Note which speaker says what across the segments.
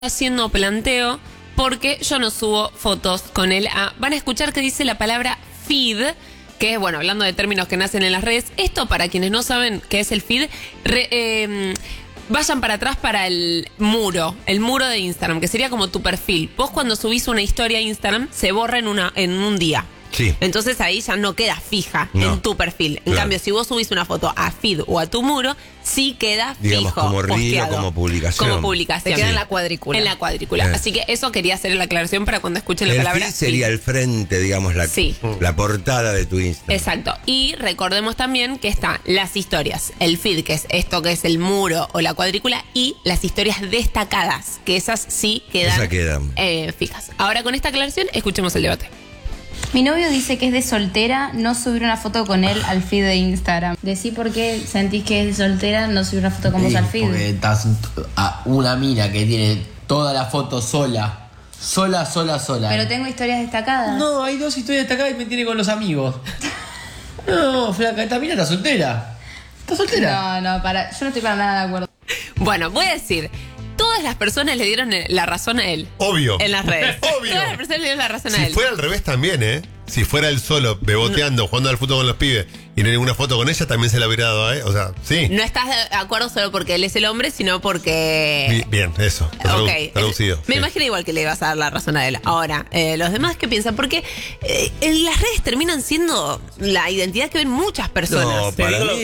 Speaker 1: haciendo planteo porque yo no subo fotos con él. Van a escuchar que dice la palabra feed, que es, bueno, hablando de términos que nacen en las redes. Esto, para quienes no saben qué es el feed, vayan para atrás para el muro de Instagram, que sería como tu perfil. Vos cuando subís una historia a Instagram, se borra en un día.
Speaker 2: Sí.
Speaker 1: Entonces ahí ya no queda fija en tu perfil. En cambio, si vos subís una foto a feed o a tu muro, sí queda
Speaker 2: digamos,
Speaker 1: fijo,
Speaker 2: como reel,
Speaker 1: posteado.
Speaker 2: como publicación.
Speaker 1: Como publicación.
Speaker 3: Se queda en la cuadrícula.
Speaker 1: En la cuadrícula. Así que eso quería hacer la aclaración para cuando escuchen la palabra
Speaker 2: feed sería
Speaker 1: feed.
Speaker 2: el frente, digamos, la portada de tu Instagram.
Speaker 1: Exacto. Y recordemos también que están las historias. El feed, que es esto que es el muro o la cuadrícula, y las historias destacadas, que esas sí quedan, fijas. Ahora, con esta aclaración, escuchemos el debate.
Speaker 4: Mi novio dice que es de soltera no subir una foto con él al feed de Instagram. Decí por qué sentís que es de soltera no subir una foto con vos al feed.
Speaker 5: Porque estás a una mina que tiene toda la foto sola. Sola.
Speaker 4: Pero tengo historias destacadas.
Speaker 5: No, hay 2 historias destacadas y me tiene con los amigos. No, flaca, esta mina está soltera. ¿Está soltera?
Speaker 4: No, yo no estoy para nada de acuerdo.
Speaker 1: Bueno, voy a decir, todas las personas le dieron la razón a él.
Speaker 6: Obvio.
Speaker 1: En las redes.
Speaker 6: Obvio.
Speaker 1: Todas las personas le dieron la razón a
Speaker 6: Si
Speaker 1: él.
Speaker 6: fuera al revés también, ¿eh? Si fuera él solo, beboteando, jugando al fútbol con los pibes y no hay ninguna foto con ella, también se la hubiera dado a él. O sea, sí.
Speaker 1: No estás de acuerdo solo porque él es el hombre, sino porque...
Speaker 6: Bien, eso. Traducido.
Speaker 1: Me
Speaker 6: sí.
Speaker 1: imagino igual que le ibas a dar la razón a él. Ahora, los demás, ¿qué piensan? Porque las redes terminan siendo la identidad que ven muchas personas.
Speaker 2: No, para mí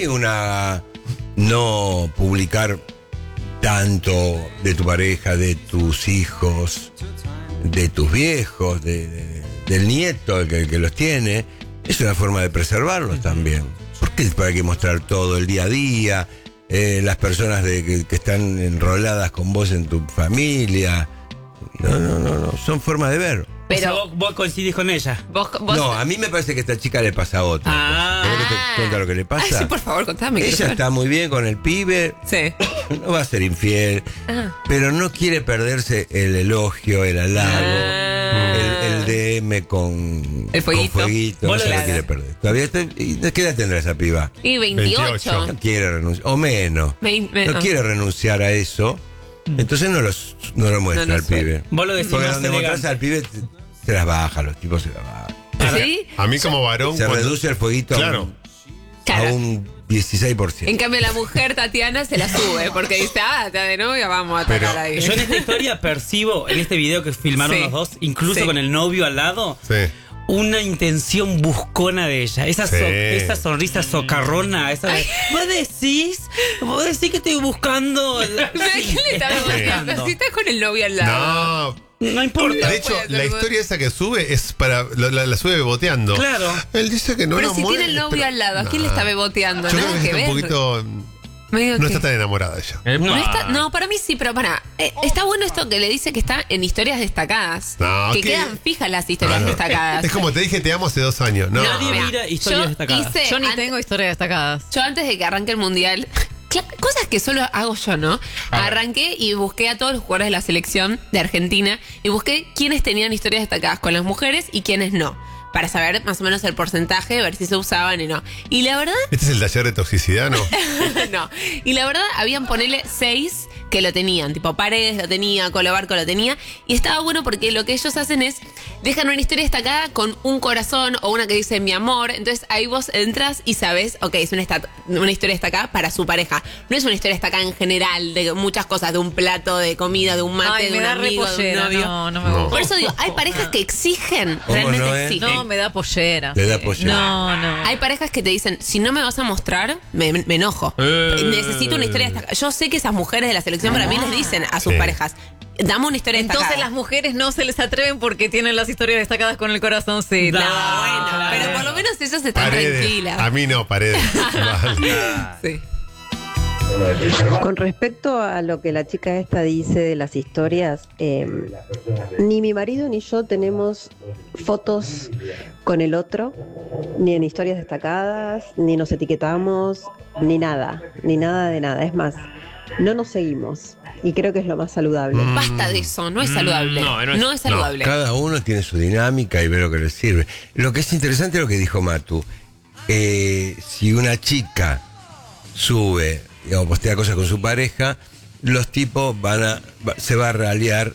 Speaker 2: no publicar tanto de tu pareja, de tus hijos, de tus viejos, del nieto, el que los tiene, es una forma de preservarlos también. ¿Por qué hay que mostrar todo el día a día? Las personas que están enroladas con vos en tu familia. No, son formas de ver.
Speaker 1: Pero
Speaker 3: vos coincidís con ella.
Speaker 1: vos
Speaker 2: No, a mí me parece que a esta chica le pasa a otra. ¿Querés que te cuente lo que le pasa?
Speaker 1: Ay, sí, por favor, contame.
Speaker 2: Ella está muy bien con el pibe.
Speaker 1: Sí.
Speaker 2: No va a ser infiel, pero no quiere perderse el elogio, el halago, el DM con
Speaker 1: el fueguito.
Speaker 2: No se lo quiere perder. Todavía ¿qué edad tendrá esa piba?
Speaker 1: Y 28.
Speaker 2: No quiere renunciar, o menos. No quiere renunciar a eso. Entonces no lo muestra al pibe.
Speaker 3: Vos lo decís.
Speaker 2: Porque donde mostrás al pibe se las baja, los tipos se las bajan.
Speaker 1: ¿Sí?
Speaker 6: A mí como varón...
Speaker 2: Se reduce el fueguito
Speaker 6: Claro.
Speaker 2: a un 16%.
Speaker 1: En cambio, la mujer Tatiana se la sube porque dice, está de novia, vamos a atacar ahí.
Speaker 3: Yo en esta historia percibo, en este video que filmaron los dos, incluso con el novio al lado, una intención buscona de ella. Esa sonrisa socarrona. Vos decís que estoy buscando.
Speaker 1: ¿Quién le está buscando? Si estás con el novio al lado.
Speaker 3: No importa.
Speaker 6: De hecho, la historia esa que sube es para... La sube beboteando.
Speaker 3: Claro.
Speaker 6: Él dice que no
Speaker 1: pero
Speaker 6: lo
Speaker 1: si
Speaker 6: mueve,
Speaker 1: tiene el novio al lado, ¿a quién le está beboteando?
Speaker 6: Yo creo
Speaker 1: Nada
Speaker 6: que
Speaker 1: que
Speaker 6: está
Speaker 1: ver.
Speaker 6: un poquito... No está tan enamorada ella.
Speaker 1: No, para mí sí, pero está bueno esto que le dice que está en historias destacadas.
Speaker 6: No,
Speaker 1: que
Speaker 6: ¿qué?
Speaker 1: quedan fijas las historias destacadas.
Speaker 6: Es como te dije, te amo hace 2 años. No.
Speaker 3: Nadie mira historias destacadas.
Speaker 7: Yo ni tengo historias destacadas.
Speaker 1: Yo antes de que arranque el mundial, cosas que solo hago yo, ¿no? Arranqué y busqué a todos los jugadores de la selección de Argentina y busqué quiénes tenían historias destacadas con las mujeres y quiénes no. Para saber más o menos el porcentaje, ver si se usaban y no. Y la verdad...
Speaker 6: ¿Este es el taller de toxicidad, no?
Speaker 1: No. Y la verdad, habían ponele 6 que lo tenían. Tipo, Paredes lo tenía, Colobarco lo tenía. Y estaba bueno porque lo que ellos hacen es... Dejan una historia destacada con un corazón o una que dice mi amor. Entonces ahí vos entras y sabes, ok, es una historia destacada para su pareja. No es una historia destacada en general de muchas cosas, de un plato, de comida, de un mate, de un amigo, de un novio.
Speaker 7: No me gusta.
Speaker 1: Por eso digo, hay parejas que exigen, realmente exigen.
Speaker 7: No, me da pollera.
Speaker 2: Le da pollera.
Speaker 7: No.
Speaker 1: Hay parejas que te dicen, si no me vas a mostrar, me enojo. Necesito una historia destacada. Yo sé que esas mujeres de la selección para mí les dicen a sus parejas, dame una historia destacada.
Speaker 7: Entonces las mujeres no se les atreven porque tienen las historias destacadas con el corazoncito.
Speaker 1: No, bueno, pero por lo menos ellas están tranquilas.
Speaker 6: A mí no, Paredes.
Speaker 1: Sí.
Speaker 8: Con respecto a lo que la chica esta dice de las historias, ni mi marido ni yo tenemos fotos con el otro, ni en historias destacadas, ni nos etiquetamos, ni nada de nada. Es más, no nos seguimos y creo que es lo más saludable.
Speaker 1: Basta de eso, no es saludable. No es saludable.
Speaker 2: Cada uno tiene su dinámica y ve lo que le sirve. Lo que es interesante es lo que dijo Matu. Si una chica sube, digamos, postea cosas con su pareja, los tipos se va a ralear